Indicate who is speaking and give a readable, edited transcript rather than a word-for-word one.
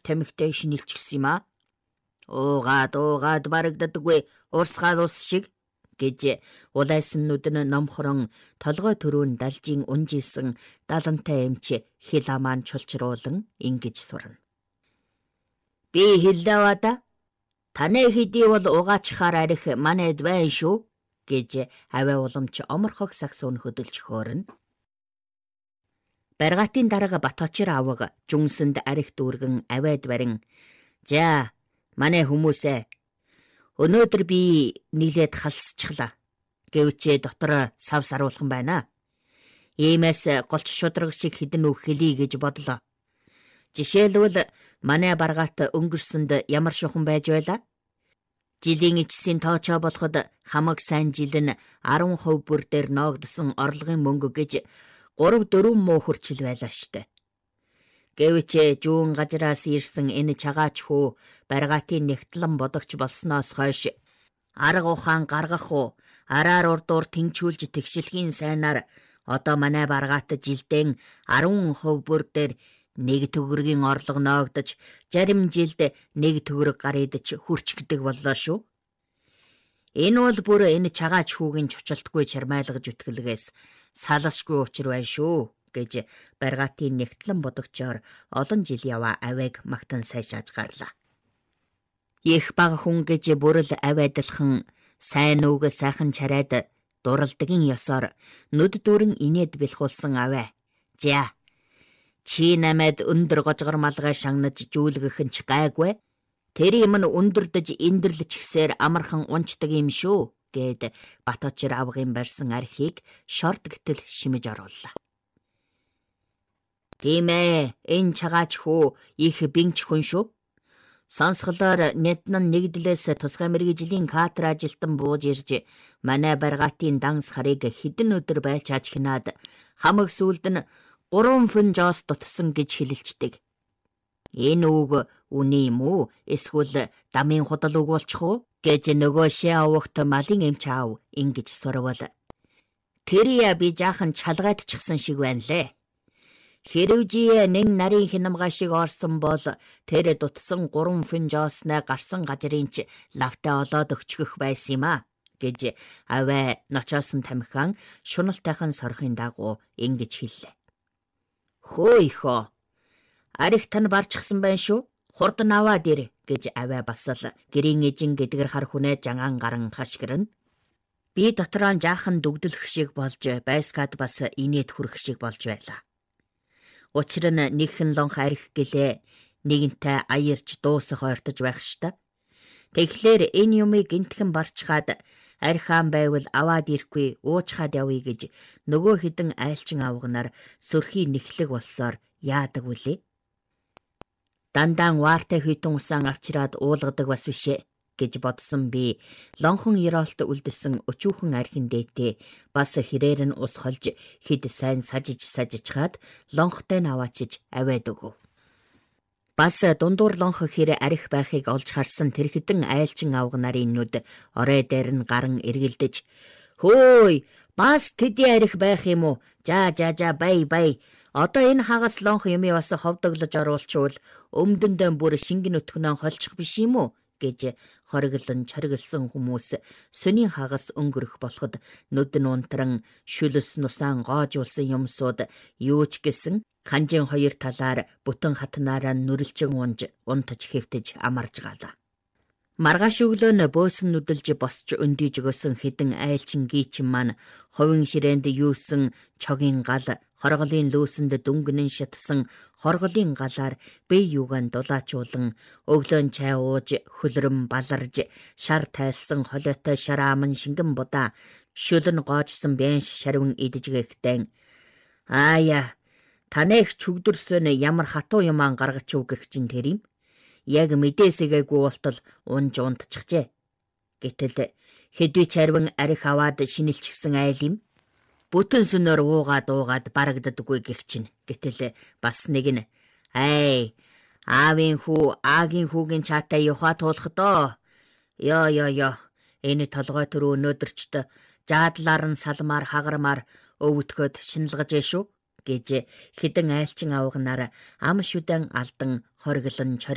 Speaker 1: тамхитай шинэлчихсэн юм аа. Уугаад барагддаггүй урсгаал ус шиг гэж улайсаннууд нь номхорон толгой төрөөн далжийн унжисэн далантай эмч хил амаан чулчруулан ингэж сурна. Би хэллээ да. Таны хэдий бол угаачхаар арих манайд байна шүү гэж аваа уламж оморхог саксоон хөдөлж хөөрнө. Баргатын дарга Баточир авга жүнсэнд арих дүүргэн аваад барин. За манай хүмүүсээ өнөөдөр би нийлээд халсчихлаа. Гэвч дотор сав саруулхан байна. Иймээс голч шудраг шиг хідэн үг хэлий гэж бодлоо. Жишээлбэл манай баргаат өнгөрсөнд ямар шухан байж байлаа? Жилийн эцсийн тоочоо болоход хамаг сайн жил нь 10% бүр дээр ноогдсон орлогын мөнгө гэж 3-4 муу хөрчил байлаа штэ. Гэвч жуун газраас ирсэн энэ чагаач хүү баргаатын нэгтлэн бодогч болсноос хойш арга ухаан гаргах уу, араар урдуур тэнцүүлж тэгшилхийн сайнаар одоо манай баргаат жилдээ 10% бүр дээр 1 төгрөгийн орлого ноогдож, зарим жилд 1 төгрөг гар идэж хүрчгдэг боллоо шүү. Энэ бол бүр энэ чагаач хүүгийн чучалтгүй чармайлгаж үтгэлгээс салшгүй учир байна шүү гэж баргаатын нэгтлэн бодогчоор олон жил яваа авайг магтан сайшааж гарлаа. Их бага хүн гэж бүрэл авайдалхан сайн үг сайхан чарайд дуралдгийн ёсоор нүд дүүрэн инээд бэлхүүлсэн авай. За чи намайд өндөр гожгор малгай шагнаж жүүлгэх нь ч гайгүй. Тэр юм нь өндөрдөж эндрлэж гисээр амархан унцдаг юм шүү гэд Баточир авгын барьсан архийг шорт гэтэл шимэж орууллаа. Тийм ээ, энэ чагаач хүү их бинч хүн шүү. Сонсголоор нэднэн нэгдлээс тусгай мэргэжлийн катер ажилтан бууж ирж манай баргаатын данс харыг хэдэн өдөр байлчаач хинаад хамаг сүлд нь 3 фунжоос дутсан гэж хэлэлцдэг. Энэ үг үний юм уу? Эсвэл дамын худал үг болчих уу? Гэж нөгөө шээ авахт малын эмч аав ингэж сурвал. Тэрийа би жаахан чалгаадчихсан шиг байна лээ. Хэрвжие нэг нарын хинамгаа шиг орсон бол тэр дутсан 3 фунжооснаа гарсан газрын ч лавтаа олоод өгчгөх байсан юм а гэж аваа ночоосон тамхиан шуналтайхан сорхын дагуу ингэж хэллээ. Хөөе. Арих тань барчихсан байна шүү. Хурдан аваад ир гэж аваа басал гэрийн эжин гэдгэр хар хүнээ жангаан гарan хашгирна. Би дотроо жаахан дүгдэлх шиг болж байскад бас инээд хүрэх шиг болж байлаа. Учир нь нэгхэн лонх арих гэлээ нэгэнтэй аярч дуусах ойртож байх штэ. Тэгэхээр энэ юмыг гинтхэн барчхаад архаан байвал аваад ирэхгүй уучхаад явъя гэж нөгөө хідэн айлчин авганаар сөрхий нэхлэг болсоор яадаг үлээ. Дандаан ваартай хитэн усан авчираад уулгадаг бас бишээ гэж бодсон би лонхон ёроолт үлдсэн өчүүхэн архин дээтэй бас хэрээр нь ус холж хид сайн сажижхаад лонхтой нь аваачиж аваад өгөв. Бас дундуур лонх хэрэг арих байхыг олж харсан тэр хідэн айлчин авга нарын нүд орой дээр нь гарan эргэлдэж хөөй бас тэди арих байх юм уу? За бай. Одоо энэ хагас лонх юмий бас ховдоглож оруулчвал өмдөндөө бүр шингэн өтгөнөө холчих биш юм уу? Гэж хориглон чаргалсан хүмүүс сөний хагас өнгөрөх болоход нүд нь унтран шүлс нусаан гоожуулсан юмсууд юу ч гэсэн ханжин хоёр талаар бүтэн хатнаараа нүрэлчин унтаж хэвтэж амарж галаа. Маргааш өглөө нь бөөсөн нүдэлж босч өндийж өгсөн хідэн айлчин гийчин маань ховын ширээнд юусэн чогийн гал хорголын лөөсөнд дүнгэнэн шатсан хорголын галаар бие юугаан дулаачуулан өглөөн чай ууж хөлрөм баларж шар тайлсан холиотой шарааман шингэн будаа шүлэн гоожсон бэнш шарвин идэж гаахтайн танайх чүгдэрсэн ямар хатуу юман гаргаж өгөх чинь тэр юм. Яг мэдээсэгээгүй болтол унж унтчихжээ. Гэтэл хэдвэ чарвин арих аваад шинэлчихсэн айл юм. Бүтэн сүнөр уугаад барагддаггүй гэх чинь. Гэтэл бас нэг нь аавын хүү аагийн хүүгийн чаатай юха туулах доо. Ёо. Энэ толгой төрөө өнөөдөрчд жаадлаар нь салмаар хагармаар өвөтгöd шинэлгэж шүү гэж хідэн айлчин авганаар ам шүдэн алдан хориглон